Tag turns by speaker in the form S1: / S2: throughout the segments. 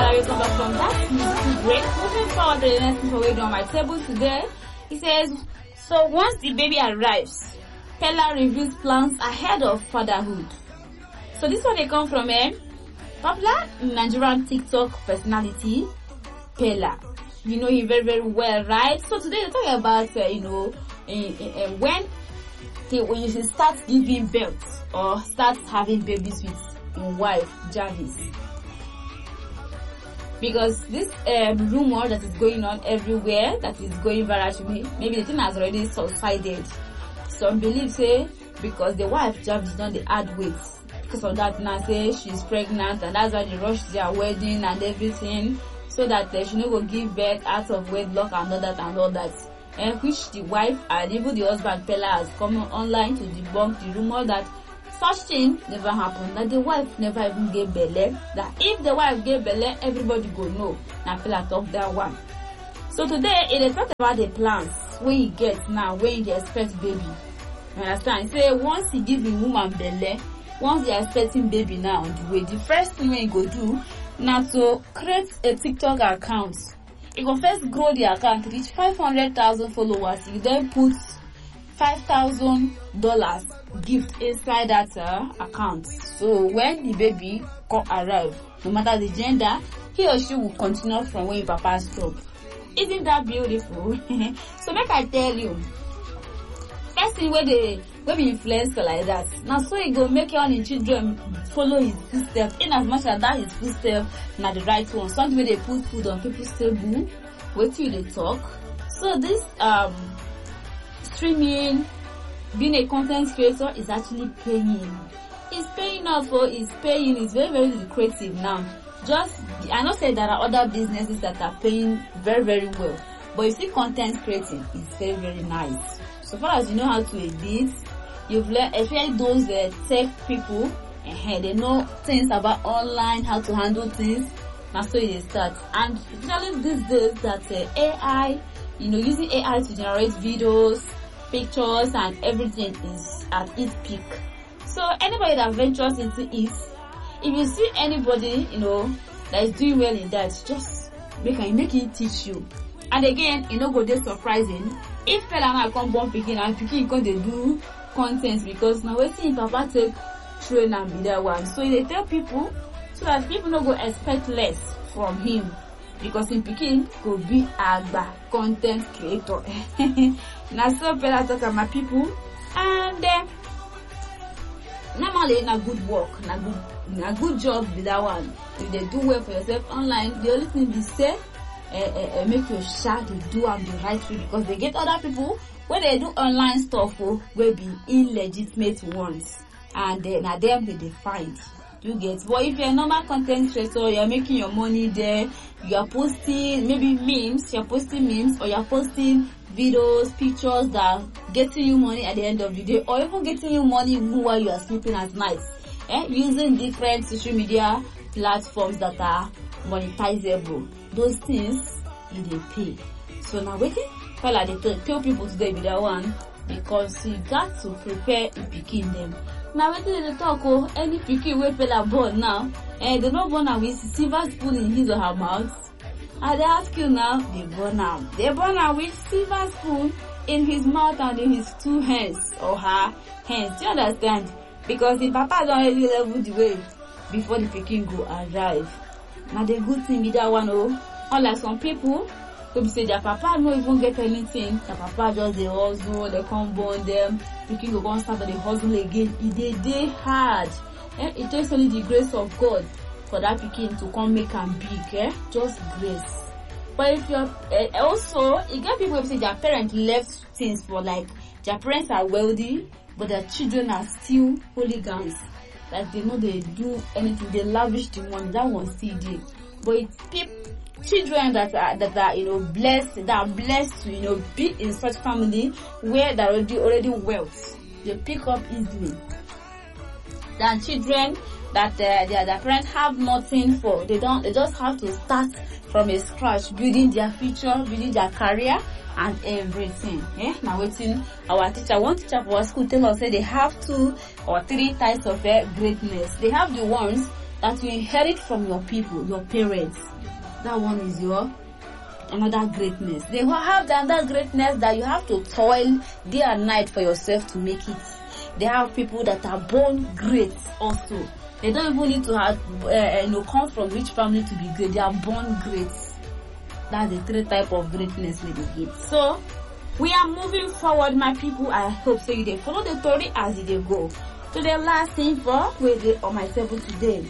S1: we come back from that musical break. Moving forward to the next thing we're doing on my table today. He says, so once the baby arrives, Pella reviews plans ahead of fatherhood. So this one they come from popular Nigerian TikTok personality, Pella. You know him very, very well, right? So today we're talking about, when you should start giving birth or start having babies with your wife, Jarvis. Because this rumor that is going on everywhere, that is going viral to me, maybe the thing has already subsided. Some believe say because the wife Jarvis done the add weight. Because of that, now say she's pregnant and that's why they rushed their wedding and everything, so that she no go give birth out of wedlock and all that. And which the wife and even the husband Pella has come online to debunk the rumor that such thing never happened, that the wife never even gave belly, that if the wife gave belly, everybody go know. Now Pella talk that one. So today, it talk about the plans when you get now, when you expect baby. You understand? Say once you give the woman belly, once you are expecting baby now on the way, the first thing you go do now to create a TikTok account. You go first grow the account, reach 500,000 followers. You then put $5,000 gift inside that account. So when the baby arrive, no matter the gender, he or she will continue from where your papa stop. Isn't that beautiful? So make I tell you, first thing where be influencer like that. Now so he go make your own children follow his footsteps, in as much as that his footsteps na the right one. Something where they put food on people's table, wait till they talk. So this streaming, being a content creator is actually paying. It's paying off, it's paying, it's very, very lucrative now. I know say there are other businesses that are paying very, very well. But you see content creating is very, very nice. So far as you know how to edit, you've learned, especially those tech people, they know things about online, how to handle things. That's where they start. And especially these days that AI, using AI to generate videos, pictures and everything is at its peak. So anybody that ventures into it, if you see anybody, that is doing well in that, just make it teach you. And again, go there surprising. If Pella now come born picking and picking going to do content, because now we see papa take train and be that one. So they tell people so that people no go expect less from him, because in picking go be a content creator. Now so Pella talk about my people, and normally na good work, na good job with that one. If they do well for yourself online, the only thing they say make your shot to do am the right way, because they get other people when they do online stuff will be illegitimate ones, and na them they find. You get, but if you're a normal content creator, you're making your money there, you're posting maybe memes, or you're posting videos, pictures that are getting you money at the end of the day, or even getting you money even while you are sleeping at night, using different social media platforms that are monetizable. Those things they pay. So now waiting, Pella they tell people today be that one, because you got to prepare in picking them. Now waiting they talk any picking where Pella born now, they not born with silver spoon in his or her mouth. And they ask you now, they born out with silver spoon in his mouth and in his two hands or her hands. Do you understand? Because the papa don't already level the way before the picking go arrive. Now the good thing with that one, unlike some people who say their papa no even get anything, their papa just the hustle, they come born them, picking go start the hustle again. It hard. It takes only the grace of God for that picking to come make them big, just grace. But if you're also, you get people who say their parents left things for, like their parents are wealthy, but their children are still hooligans. Like they know they do anything, they lavish the money. That one still there. But it's children that are blessed, that are blessed to be in such family where they're already wealth. They pick up easily. Than children that their parents have nothing for. They just have to start from a scratch, building their future, building their career and everything. Now waiting one teacher for our school tell us say they have 2 or 3 types of greatness. They have the ones that you inherit from your people, your parents. That one is your another greatness. They will have that greatness that you have to toil day and night for yourself to make it. They have people that are born great also. They don't even need to have come from rich family to be great. They are born great. That's the three type of greatness we get. So we are moving forward, my people. I hope so you they follow the story as they go. So the last thing for where they on my table today.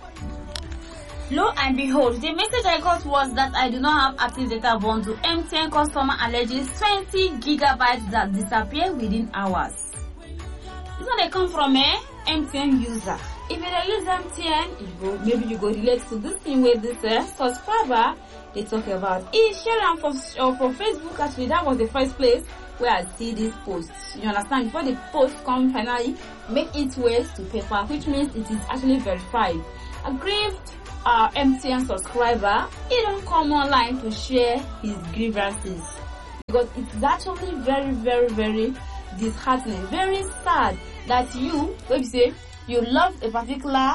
S1: Lo and behold, the message I got was that I do not have active data bundle. MTN customer alleges 20 gigabytes that disappear within hours. This one they come from a MTN user. If you use MTN, maybe you go relate to this thing with this subscriber they talk about. It's sharing for Facebook. Actually, that was the first place where I see this post. You understand? Before the post come finally make its way to paper, which means it is actually verified. Aggrieved MTN subscriber, he don't come online to share his grievances because it's actually very, very, very disheartening, very sad that you, let me say, you love a particular,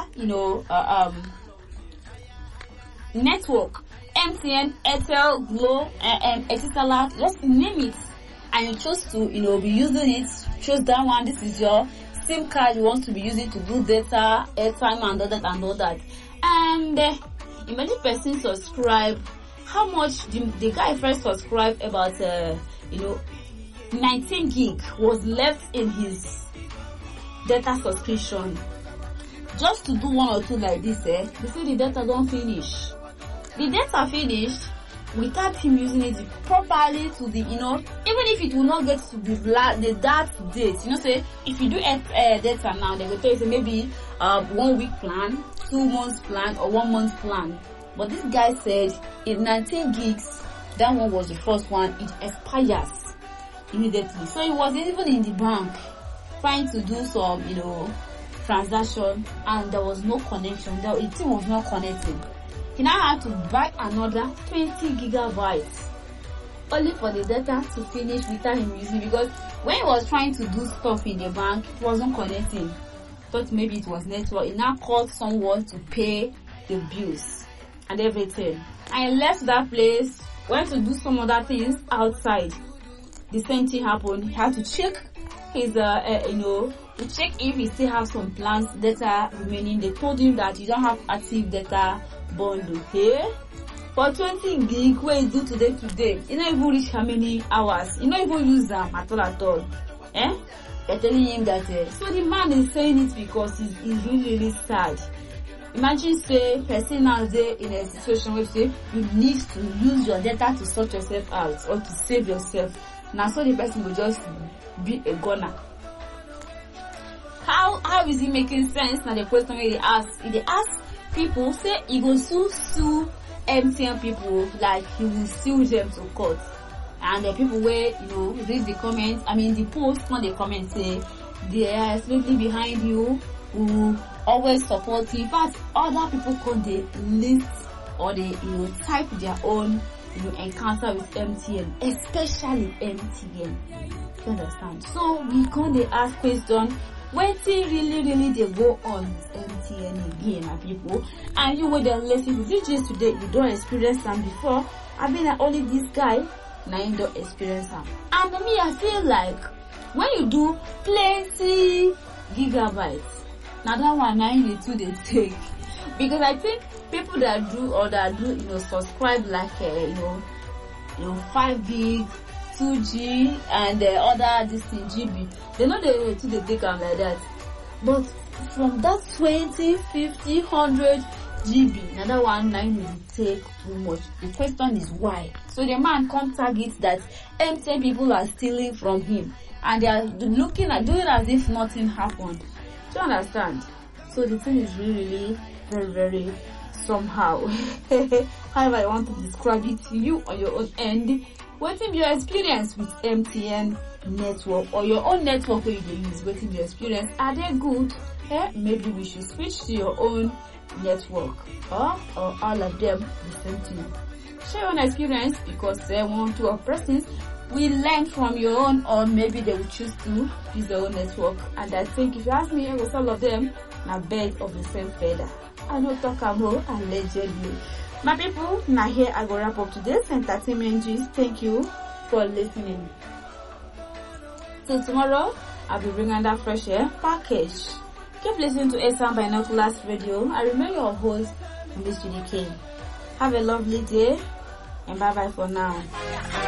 S1: network, MTN, Airtel, Glo, Etisalat, just name it, and you chose to, be using it. Choose that one. This is your SIM card. You want to be using to do data, airtime, and all that and all that. And imagine person subscribe. How much the guy first subscribed about 19 gig was left in his data subscription. Just to do one or two like this, they say the data don't finish. The data finished without him using it properly to the, even if it will not get to that date, say, if you do data now, they will tell you, say, maybe 1 week plan, 2 months plan, or 1 month plan. But this guy said, in 19 gigs, that one was the first one, it expires immediately. So he was even in the bank trying to do some, transaction, and there was no connection. The thing was not connecting. He now had to buy another 20 gigabytes only for the data to finish without him using, because when he was trying to do stuff in the bank, it wasn't connecting. Thought maybe it was network. He now called someone to pay the bills and everything. And he left that place, went to do some other things outside. The same thing happened. He had to check his, to check if he still has some plans data remaining. They told him that you don't have active data bundle here. For 20 gig, what you do today, you don't even reach how many hours. You don't even use them at all. They're telling him that. So the man is saying it because he's really, really sad. Imagine, say, person now there in a situation where say you need to use your data to sort yourself out or to save yourself. Now, so the person will just be a goner. How is it making sense? Now the question where they ask people, say he will sue MTN people, like he will sue them to court. And the people where read the comments, the post when they comment say they are absolutely behind you, who always support you. In fact, other people could they list or they type their own encounter with MTN, especially MTN. You understand? So we they ask question, waiting really they go on with MTN again, my people. And you were listen to this today, you don't experience them before. I mean only this guy now you don't experience them. And to me I feel like when you do plenty gigabytes, now that one now you need to take. Because I think people that do subscribe like 5 gig, 2G and other this thing GB, they know they take them like that. But from that 20, 50, 100 GB, another one 9 will take too much. The question is why? So the man can't target that MTN people are stealing from him and they are looking at doing as if nothing happened. Do you understand? So the thing is really very, very somehow. However I want to describe it to you on your own end. What is your experience with MTN network or your own network where you use? What is your experience? Are they good? Maybe we should switch to your own network or all of them the same thing. Share your own experience because one, two of persons will learn from your own, or maybe they will choose to use their own network. And I think if you ask me, with all of them, now birds of the same feather. I no talk about allegedly. My people, now here I go wrap up today's entertainment gist. Thank you for listening. Till tomorrow, I'll be bringing that fresh air package. Keep listening to ASAM Binoculars Radio. I remain your host, Miss Judy K. Have a lovely day and bye bye for now.